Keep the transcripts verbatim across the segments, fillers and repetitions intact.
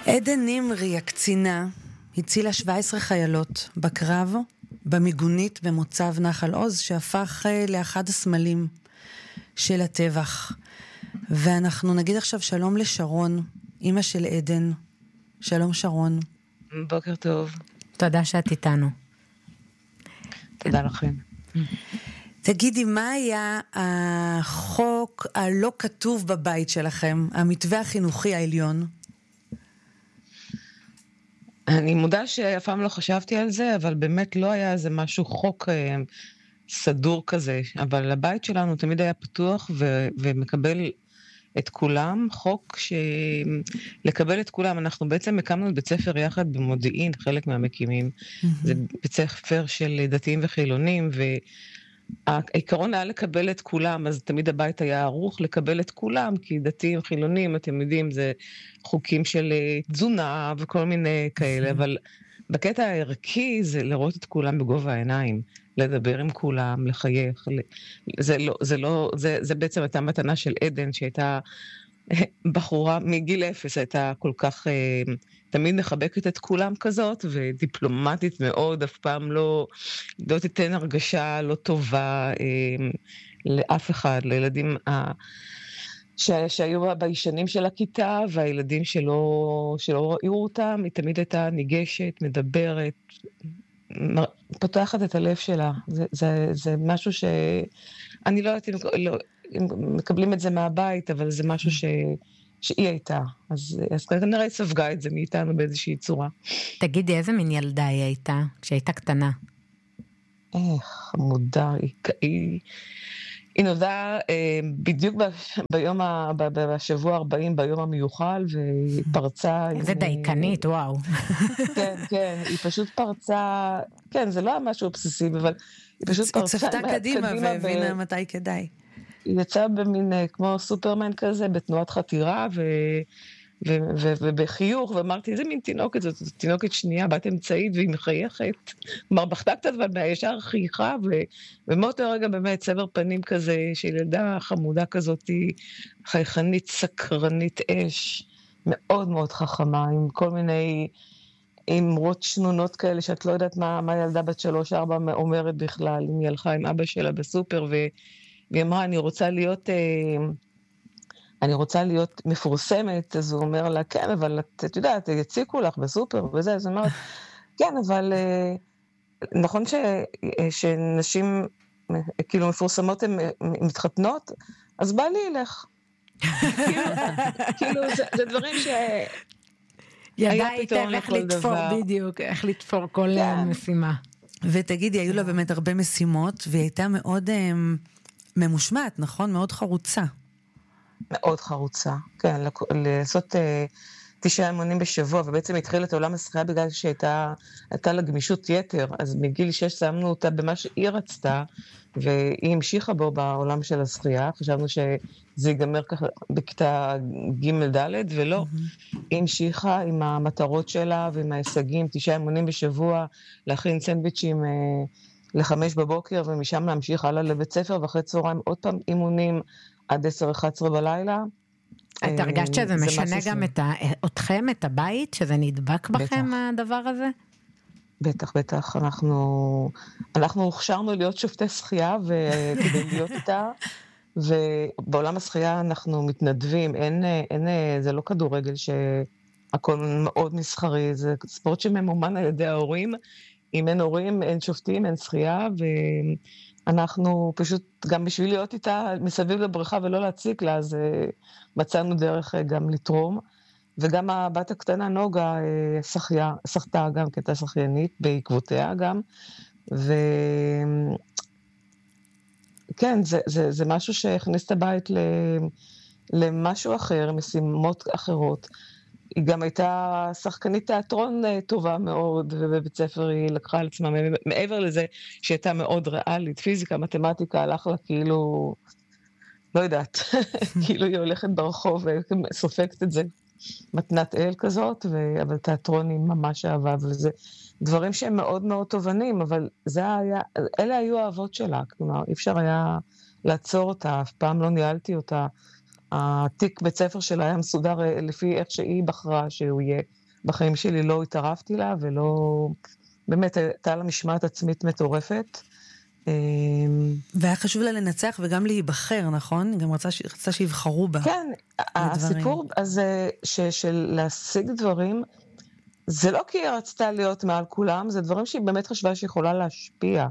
עדן נימרי, הקצינה, הצילה שבע עשרה חיילות בקרב, במיגונית במוצב נחל עוז, שהפך לאחד הסמלים של הטבח. ואנחנו נגיד עכשיו שלום לשרון, אמא של עדן. שלום שרון. בוקר טוב. תודה שאת איתנו. תודה לכם. תגידי, מה היה החוק הלא כתוב בבית שלכם, המתווה החינוכי העליון? אני מודה שאף פעם לא חשבתי על זה, אבל באמת לא היה איזה משהו חוק אה, סדור כזה. אבל הבית שלנו תמיד היה פתוח ו- ומקבל את כולם, חוק שלקבל את כולם. אנחנו בעצם הקמנו את בית ספר יחד במודיעין, חלק מהמקימים. Mm-hmm. זה בית ספר של דתיים וחילונים, והעיקרון היה לקבל את כולם, אז תמיד הבית היה ערוך לקבל את כולם, כי דתיים וחילונים, אתם יודעים, זה חוקים של תזונה וכל מיני כאלה, אבל בקטע הערכי זה לראות את כולם בגובה העיניים, לדבר עם כולם, לחייך. זה לא, זה לא, זה, זה בעצם הייתה מתנה של עדן, שהייתה בחורה מגיל אפס, הייתה כל כך, תמיד מחבקת את כולם כזאת, ודיפלומטית מאוד, אף פעם לא, לא תיתן הרגשה לא טובה לאף אחד, לילדים ש, שהיו בישנים של הכיתה, והילדים שלא, שלא ראו אותם, היא תמיד הייתה ניגשת, מדברת, פותחת את הלב שלה. זה, זה, זה משהו ש... אני לא יודעת אם, לא, אם מקבלים את זה מהבית, אבל זה משהו ש, שהיא הייתה. אז, אז כנראה היא ספגה את זה מאיתנו באיזושהי צורה. תגידי, איזה מין ילדה היא הייתה, כשהייתה קטנה? איך, מודה, היא... היא... היא נולדה אה, בדיוק ב, ביום ה, ב, בשבוע ארבעים, ביום המיוחל, והיא פרצה... איזה דייקנית, וואו. כן, כן, היא פשוט פרצה... כן, זה לא היה משהו אובססיבי, אבל היא פשוט פרצה... היא צפתה קדימה והבינה מתי כדאי. היא יצאה במין, כמו סופרמן כזה, בתנועת חתירה, ו... ו- ו- ובחיוך, ואמרתי, איזה מין תינוקת זאת, זאת תינוקת שנייה, בת אמצעית, והיא מחייכת, כלומר, בכתה קצת, אבל בישר חייכה, ו- ומאותו רגע באמת סבר פנים כזה, של ילדה חמודה כזאת, חייכנית, סקרנית אש, מאוד מאוד חכמה, עם כל מיני אמרות שנונות כאלה, שאת לא יודעת מה, מה ילדה בת שלוש, ארבע אומרת בכלל, אם היא הלכה עם אבא שלה בסופר, והיא אמרה, אני רוצה להיות... אני רוצה להיות מפורסמת, אז הוא אומר לה, כן, אבל את, את יודעת, יציקו לך בסופר וזה, אז הוא אומר, כן, אבל נכון ש, שנשים כאילו מפורסמות הן מתחתנות, אז בא לי אלך. כאילו, כאילו זה, זה דברים ש... ידע היטב איך לתפור, בדיוק, איך לתפור כל משימה. ותגידי, היו לה באמת הרבה משימות, והיא הייתה מאוד ממושמעת, נכון? מאוד חרוצה. מאוד חרוצה, כן, לעשות תשעה אימונים בשבוע, ובעצם התחילה את העולם השחייה בגלל שהייתה לה גמישות יתר, אז מגיל שש שמנו אותה במה שהיא רצתה, והיא המשיכה בו בעולם של השחייה, חשבנו שזה ייגמר ככה בכיתה ג' ד' ולא, היא המשיכה עם המטרות שלה ועם ההישגים, תשעה אימונים בשבוע, להכין סנדוויצ'ים לחמש בבוקר, ומשם להמשיך הלאה לבית ספר, ואחרי צהריים עוד פעם אימונים, עד עשר אחת עשרה בלילה. את הרגשת שזה משנה גם אתכם, את הבית, שזה נדבק בכם הדבר הזה? בטח, בטח. אנחנו, אנחנו הוכשרנו להיות שופטי שחייה, וכדי להיות איתה, ובעולם השחייה אנחנו מתנדבים, אין, אין, זה לא כדורגל שהכל מאוד מסחרי, זה ספורט שממומן על ידי ההורים, אם אין הורים, אין שופטים, אין שחייה, ו... אנחנו פשוט, גם בשביל להיות איתה מסביב לבריכה ולא להציק לה, אז uh, מצאנו דרך uh, גם לתרום, וגם הבת הקטנה נוגה uh, שחיה, שחתה גם כתה שחיינית, בעקבותיה גם, וכן, זה, זה, זה משהו שהכניס את הבית ל... למשהו אחר, משימות אחרות. היא גם הייתה שחקנית תיאטרון טובה מאוד, ובבית ספר היא לקחה על עצמה, מעבר לזה שהייתה מאוד ריאלית, פיזיקה, מתמטיקה, הלך לה כאילו, לא יודעת, כאילו היא הולכת ברחוב וסופקת את זה, מתנת אל כזאת, ו... אבל תיאטרון היא ממש אהבה, וזה דברים שהם מאוד מאוד תובנים, אבל זה היה, אלה היו האהבות שלה, כלומר, אי אפשר היה לעצור אותה, אף פעם לא ניהלתי אותה, התיק בית ספר שלה היה מסודר לפי איך שהיא בחרה שהוא יהיה. בחיים שלי לא התערבתי לה, ולא... באמת, הייתה לה משמעת עצמית מטורפת. והיה חשוב לה לנצח וגם להיבחר, נכון? גם רצה, רצה שיבחרו בה. כן, הסיפור הזה של להשיג דברים, זה לא כי היא רצתה להיות מעל כולם, זה דברים שהיא באמת חשבה שיכולה להשפיע.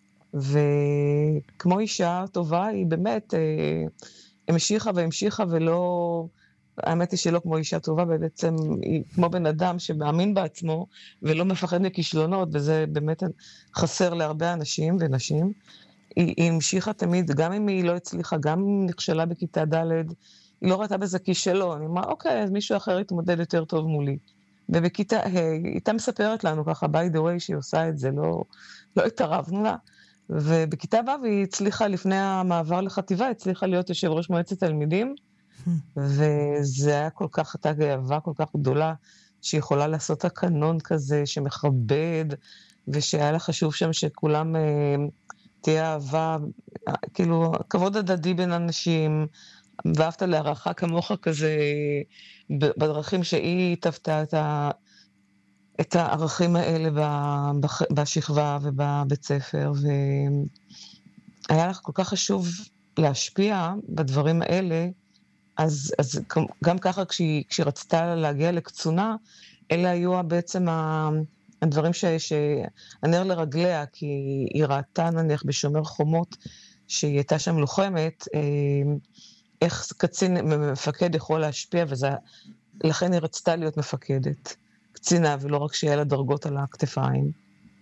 וכמו אישה טובה, היא באמת המשיכה והמשיכה ולא... האמת היא שלא כמו אישה טובה, בעצם היא כמו בן אדם שמאמין בעצמו ולא מפחד מכישלונות, וזה באמת חסר להרבה אנשים ונשים. היא, היא המשיכה תמיד, גם אם היא לא הצליחה, גם אם נכשלה בכיתה ד', היא לא ראתה בזה כישלון. היא אמרה, אוקיי, אז מישהו אחר יתמודד יותר טוב מולי. ובכיתה, היא הייתה מספרת לנו ככה, by the way, שהיא עושה את זה, לא, לא התערבנו לה. ובכיתה ו' היא הצליחה, לפני המעבר לחטיבה, הצליחה להיות יושב ראש מועצת תלמידים, וזה היה כל כך, הייתה גאווה כל כך גדולה, שיכולה לעשות הקנון כזה, שמכבד, ושהיה לה חשוב שם שכולם אה, תהיה אהבה, כאילו, כבוד הדדי בין אנשים, ואהבת להערכה כמוך כזה, בדרכים שהיא טבתה את, ה, את הערכים האלה בשכבה ובבית ספר, והיה לך כל כך חשוב להשפיע בדברים האלה, אז, אז גם ככה כשהיא, כשהיא רצתה להגיע לקצונה, אלה היו בעצם הדברים ש, שהנר לרגליה, כי היא ראתה נניח בשומר חומות, שהיא הייתה שם לוחמת, איך קצין מפקד יכול להשפיע, ולכן היא רצתה להיות מפקדת, קצינה, ולא רק שיהיה לה דרגות על הכתפיים.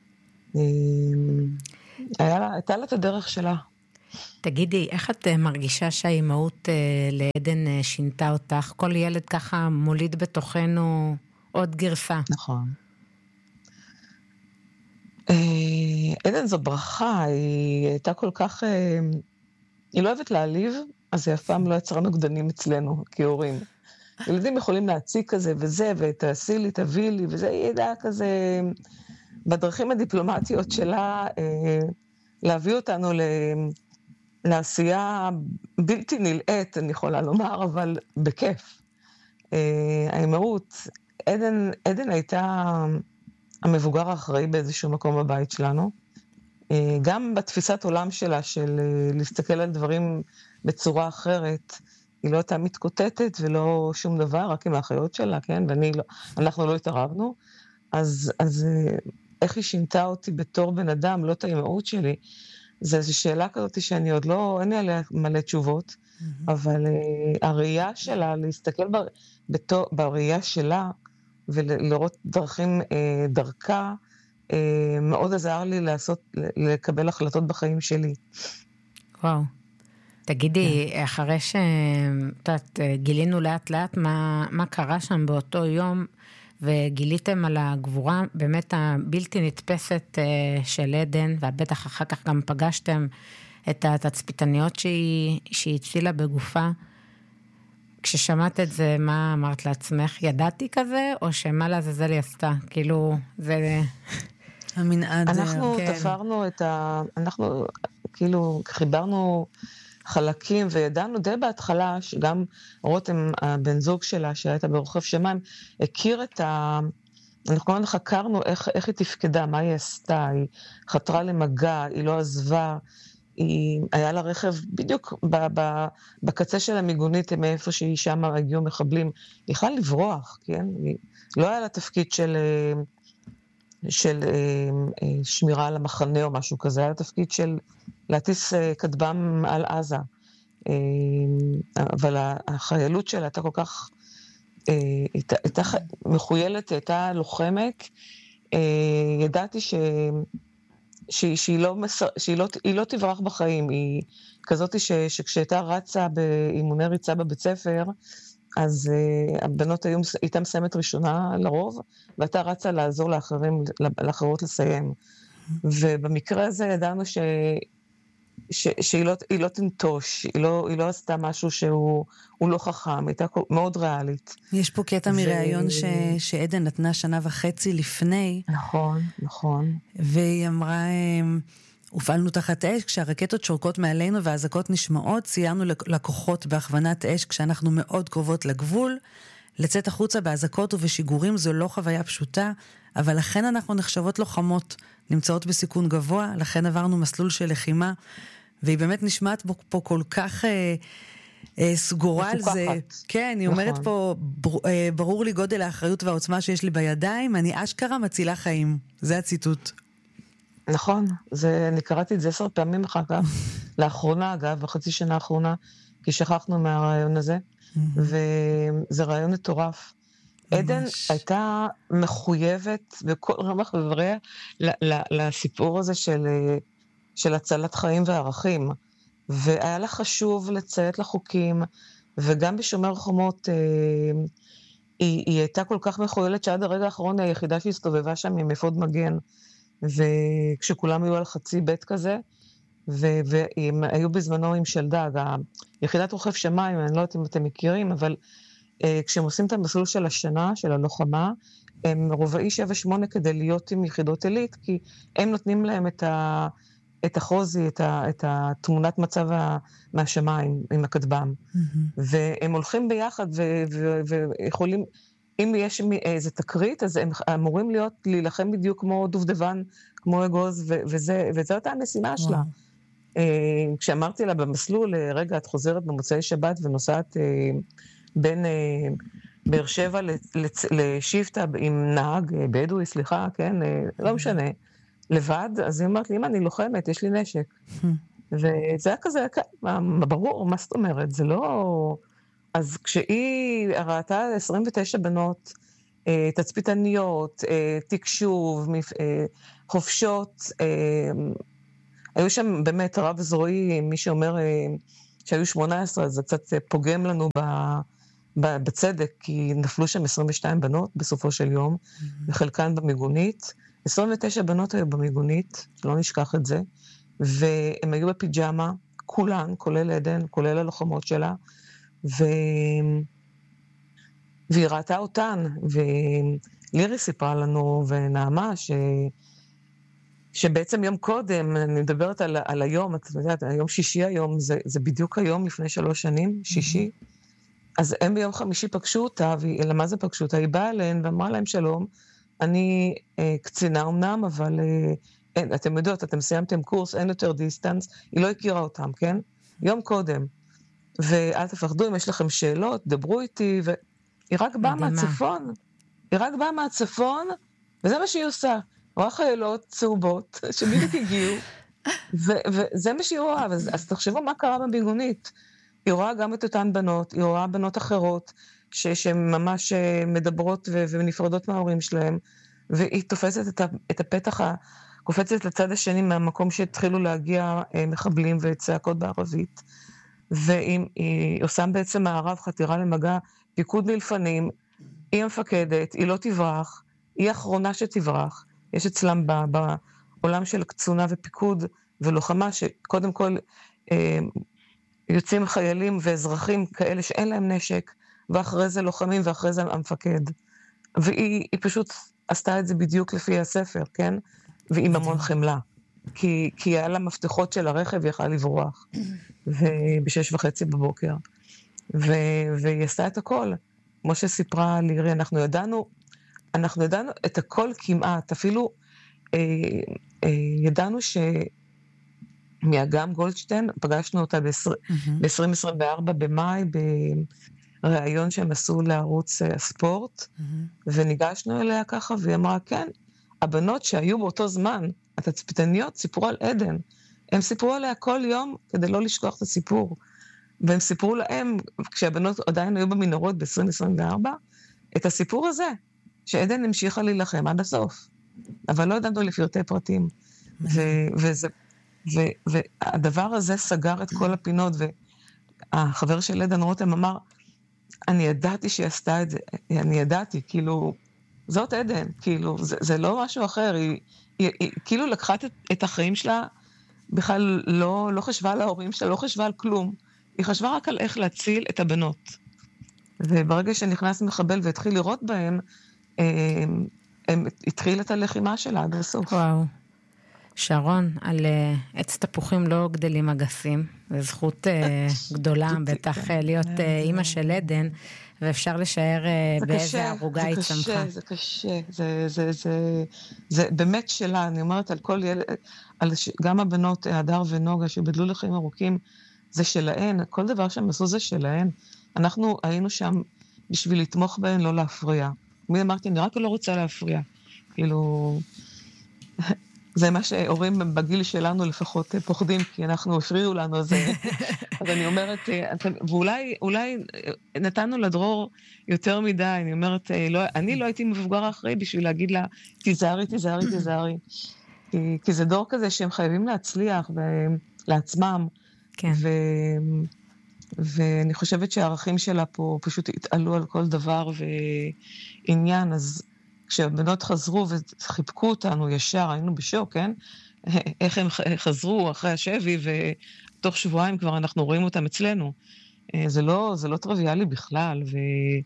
היה לה, הייתה לה את הדרך שלה. תגידי, איך את מרגישה שהאימהות לעדן שינתה אותך? כל ילד ככה מוליד בתוכנו עוד גרסה. נכון. עדן זו ברכה, היא הייתה כל כך... היא לא אוהבת להעליב, אז היא אף פעם לא יצרה נוגדנים אצלנו, כהורים. ילדים יכולים להציג כזה וזה, ותעשי לי, תביא לי, וזה ידע כזה... בדרכים הדיפלומטיות שלה, להביא אותנו ל... לעשייה בלתי נלאית, אני יכולה לומר, אבל בכיף. האימהות, עדן, עדן הייתה המבוגר האחראי באיזשהו מקום בבית שלנו, גם בתפיסת עולם שלה של להסתכל על דברים בצורה אחרת, היא לא הייתה מתקוטטת ולא שום דבר, רק עם האחיות שלה, כן? ואני לא, אנחנו לא התערבנו, אז, אז איך היא שינתה אותי בתור בן אדם, לא את האימהות שלי, זו שאלה כזאת שאני עוד לא, אין לי עליה מלא תשובות, mm-hmm. אבל uh, הראייה שלה, להסתכל בר, בתור, בראייה שלה, ולראות דרכים, uh, דרכה, uh, מאוד עזר לי לעשות, לקבל החלטות בחיים שלי. וואו. תגידי, yeah. אחרי שתת, גילינו לאט לאט מה, מה קרה שם באותו יום, וגיליתם על הגבורה באמת הבלתי נתפסת של עדן, ובטח אחר כך גם פגשתם את התצפיתניות שהיא, שהיא הצילה בגופה. כששמעת את זה, מה אמרת לעצמך? ידעתי כזה, או שמה לעזאזל היא עשתה? כאילו, זה... המנעד... אנחנו כן. תפרנו את ה... אנחנו כאילו חיברנו... חלקים, וידענו די בהתחלה, שגם רותם, הבן זוג שלה, שהייתה ברוכב שמיים, הכיר את ה... אנחנו כמובן חקרנו איך, איך היא תפקדה, מה היא עשתה, היא חתרה למגע, היא לא עזבה, היא... היה לה רכב בדיוק ב, ב, בקצה של המיגונית, מאיפה שהיא שם הגיעו מחבלים, היא יכולה לברוח, כן? היא... לא היה לה תפקיד של... של שמירה על המחנה או משהו כזה, היה תפקיד של להטיס כטב"ם על עזה. אבל החיילות שלה הייתה כל כך, הייתה, הייתה מחויילת, הייתה לוחמת, ידעתי ש, שהיא, שהיא, לא, שהיא לא, היא לא תברח בחיים, היא כזאת ש, שכשהייתה רצה באימוני ריצה בבית ספר, אז uh, הבנות היו, הייתה מסיימת ראשונה לרוב, ואתה רצה לעזור לאחרים, לאחרות לסיים. ובמקרה הזה ידענו ש, ש, שהיא לא, היא לא תנטוש, היא לא, היא לא עשתה משהו שהוא לא חכם, הייתה מאוד ריאלית. יש פה קטע ו... מראיון ש, שעדן נתנה שנה וחצי לפני. נכון, נכון. והיא אמרה, הופעלנו תחת אש, כשהרקטות שורקות מעלינו והאזעקות נשמעות, סיירנו לקוחות בהכוונת אש כשאנחנו מאוד קרובות לגבול. לצאת החוצה בהזעקות ובשיגורים זו לא חוויה פשוטה, אבל לכן אנחנו נחשבות לוחמות, נמצאות בסיכון גבוה, לכן עברנו מסלול של לחימה, והיא באמת נשמעת פה כל כך אה, אה, סגורה על זה. כן, היא נכון. אומרת פה, בר, אה, ברור לי גודל האחריות והעוצמה שיש לי בידיים, אני אשכרה מצילה חיים. זה הציטוט. נכון, זה, אני קראתי את זה עשר פעמים אחר כך, לאחרונה אגב, בחצי שנה האחרונה, כי שכחנו מהרעיון הזה, וזה רעיון מטורף. עדן הייתה מחויבת בכל רמ"ח איבריה לסיפור הזה של, של הצלת חיים וערכים, והיה לה חשוב לציית לחוקים, וגם בשומר חומות היא, היא הייתה כל כך מחוילת שעד הרגע האחרון היחידה שהסתובבה שם עם אפוד מגן, וכשכולם היו על חצי בית כזה, ו- והם היו בזמנו עם שלדג, יחידת רוחב שמיים, אני לא יודעת אם אתם מכירים, אבל uh, כשהם עושים את המסלול של השנה, של הלוחמה, הם רובעי שבע שמונה כדי להיות עם יחידות עילית, כי הם נותנים להם את, ה- את החוזי, את, ה- את התמונת מצב ה- מהשמיים, עם הכתבם. Mm-hmm. והם הולכים ביחד ו- ו- ויכולים, אם יש איזה תקרית, אז הם אמורים להיות, להילחם בדיוק כמו דובדבן, כמו אגוז, ו- וזה, וזה אותה המשימה wow. שלה. כשאמרתי לה במסלול, רגע, את חוזרת במוצאי שבת ונוסעת בין באר שבע לשיפטה עם נהג בדואי, סליחה, כן, לא משנה, לבד, אז היא אומרת לי, אמא, אני לוחמת, יש לי נשק. וזה היה כזה, ברור, מה זאת אומרת, זה לא... אז כשהיא ראתה עשרים ותשע בנות, תצפיתניות, תקשוב, חופשות, היו שם באמת רב זרועי, מי שאומר שהיו שמונה עשרה, אז זה קצת פוגם לנו בצדק, כי נפלו שם עשרים ושתיים בנות בסופו של יום, וחלקן במיגונית. עשרים ותשע בנות היו במיגונית, לא נשכח את זה, והם היו בפיג'מה, כולן, כולל עדן, כולל הלוחמות שלה, ו... והיא ראתה אותן, ולירי סיפרה לנו, ונעמה, ש... שבעצם יום קודם, אני מדברת על, על היום, את יודעת, היום שישי היום, זה, זה בדיוק היום לפני שלוש שנים, שישי, mm-hmm. אז הם ביום חמישי פגשו אותה, ולמה זה פגשו אותה? היא באה אליהן ואמרה להם שלום, אני אה, קצינה אמנם, אבל אה, אין, אתם יודעות, אתם סיימתם קורס, אין יותר דיסטנס, היא לא הכירה אותם, כן? יום קודם, ואל תפחדו, אם יש לכם שאלות, דברו איתי, והיא רק באה מהצפון, היא רק באה מהצפון, וזה מה שהיא עושה. רואה חיילות צהובות שבדיוק הגיעו, וזה מה שהיא רואה, אז, אז תחשבו מה קרה בביגונית. היא רואה גם את אותן בנות, היא רואה בנות אחרות, שהן ממש מדברות ו- ונפרדות מההורים שלהם, והיא תופסת את, ה- את הפתח, קופצת לצד השני מהמקום שהתחילו להגיע מחבלים וצעקות בערבית, והיא עושה בעצם מערב חתירה למגע, פיקוד מלפנים, היא המפקדת, היא לא תברח, היא האחרונה שתברח, יש אצלם בעולם של קצונה ופיקוד ולוחמה, שקודם כל אה, יוצאים חיילים ואזרחים כאלה שאין להם נשק, ואחרי זה לוחמים ואחרי זה המפקד. והיא פשוט עשתה את זה בדיוק לפי הספר, כן? ועם המון חמלה. כי, כי היה לה מפתחות של הרכב, היא יכלה לברוח. ובשש וחצי בבוקר. ו, והיא עשתה את הכל. כמו שסיפרה לירי, אנחנו ידענו, אנחנו ידענו את הכל כמעט, אפילו אה, אה, ידענו שמאגם גולדשטיין, פגשנו אותה ב-עשרים עשרים וארבע במאי, בראיון שהם עשו לערוץ הספורט, mm-hmm. וניגשנו אליה ככה, והיא אמרה, כן, הבנות שהיו באותו זמן, התצפיתניות, סיפרו על עדן, הם סיפרו עליה כל יום כדי לא לשכוח את הסיפור, והם סיפרו להם, כשהבנות עדיין היו במנהרות ב-עשרים עשרים וארבע, את הסיפור הזה, שעדן המשיכה להילחם עד הסוף, אבל לא ידענו לפרטי פרטים. ו- וזה, ו- והדבר הזה סגר את כל הפינות, והחבר של עדן רותם אמר, אני ידעתי שהיא עשתה את זה, אני ידעתי, כאילו, זאת עדן, כאילו, זה, זה לא משהו אחר, היא, היא, היא כאילו לקחה את, את החיים שלה, בכלל לא, לא חשבה על ההורים שלה, לא חשבה על כלום, היא חשבה רק על איך להציל את הבנות. וברגע שנכנס מחבל והתחיל לראות בהם, הם, הם התחיל את הלחימה שלה עד הסוף. וואו. שרון, על uh, עץ תפוחים לא גדלים אגסים. זו זכות uh, גדולה, בטח uh, להיות uh, אימא של עדן, ואפשר לשער uh, באיזה ערוגה היא צמחה. זה קשה, זה קשה, זה, זה, זה, זה באמת שלה, אני אומרת על כל ילד, על ש... גם הבנות, הדר ונוגה, שבדלו לחיים ארוכים, זה שלהן, כל דבר שהם עשו זה שלהן. אנחנו היינו שם בשביל לתמוך בהן, לא להפריע. מי אמרתי, אני רק לא רוצה להפריע. כאילו, זה מה שהורים בגיל שלנו לפחות פוחדים, כי אנחנו הפריעו לנו, אז, אז אני אומרת, ואולי אולי נתנו לדרור יותר מדי, אני אומרת, לא, אני לא הייתי מבוגר אחרי בשביל להגיד לה, תיזהרי, תיזהרי, תיזהרי. כי, כי זה דור כזה שהם חייבים להצליח לעצמם, כן. ו, ואני חושבת שהערכים שלה פה פשוט התעלו על כל דבר ועניין, אז כשהבנות חזרו וחיבקו אותנו ישר, היינו בשוק, כן? איך הם חזרו אחרי השבי, ותוך שבועיים כבר אנחנו רואים אותם אצלנו. זה לא, זה לא טריוויאלי בכלל, ו,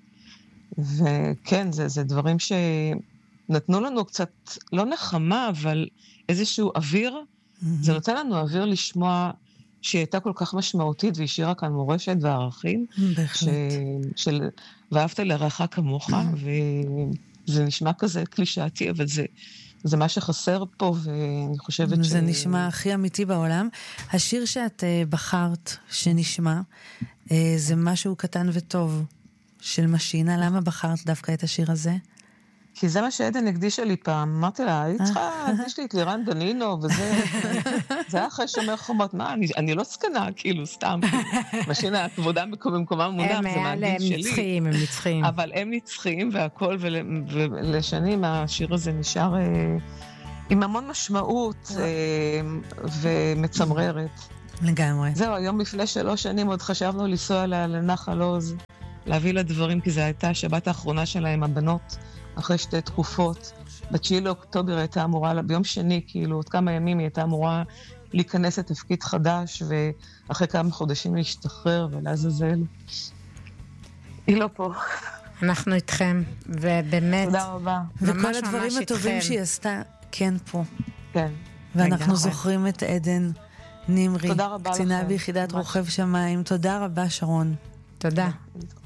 וכן, זה, זה דברים שנתנו לנו קצת, לא נחמה, אבל איזשהו אוויר, mm-hmm. זה נותן לנו אוויר לשמוע שהיא הייתה כל כך משמעותית, והשאירה כאן מורשת וערכים. בהחלט. ש, של, ואהבת לרעך כמוך, וזה נשמע כזה קלישאתי, אבל זה, זה מה שחסר פה, ואני חושבת זה ש... זה נשמע הכי אמיתי בעולם. השיר שאת uh, בחרת, שנשמע, uh, זה משהו קטן וטוב של משינה. למה בחרת דווקא את השיר הזה? כי זה מה שעדן הקדישה לי פעם. אמרתי לה, היא צריכה להקדיש לי את לירן דנינו, וזה... זה היה אחרי שומר חומות. מה, אני, אני לא סקנה, כאילו, סתם. משינה, כבודם במקומה מונח, זה מהגיל שלי. הם נצחים, הם נצחים. אבל הם נצחים, והכל, ול, ולשנים השיר הזה נשאר אה, עם המון משמעות אה, ומצמררת. לגמרי. זהו, היום לפני שלוש שנים עוד חשבנו לנסוע לנחל עוז, להביא לדברים, כי זו הייתה השבת האחרונה שלהם, הבנות. אחרי שתי תקופות, בתשיעי לאוקטובר הייתה אמורה, ביום שני, כאילו, עוד כמה ימים היא הייתה אמורה להיכנס לתפקיד חדש, ואחרי כמה חודשים להשתחרר ולעזאזל. היא לא פה. אנחנו איתכם, ובאמת... תודה רבה. וכל הדברים הטובים שהיא עשתה, כן פה. כן. ואנחנו זוכרים את עדן נמרי, תודה רבה לכם. קצינה ביחידת רוכב שמיים. תודה רבה, שרון. תודה.